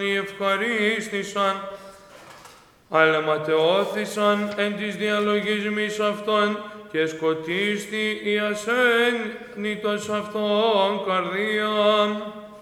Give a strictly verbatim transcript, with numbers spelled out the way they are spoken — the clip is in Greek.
οι ευχαρίστησαν, αλλά ματαιώθησαν εν της διαλογισμής αυτών και σκοτίστη η ασέννητος αυτών καρδία.